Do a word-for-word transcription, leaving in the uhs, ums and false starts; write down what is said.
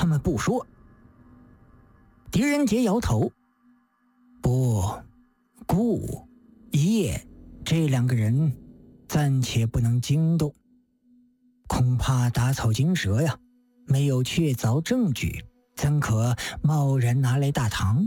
们不说。狄仁杰摇头，不，顾、叶这两个人暂且不能惊动，恐怕打草惊蛇呀，没有确凿证据，怎可贸然拿来大唐？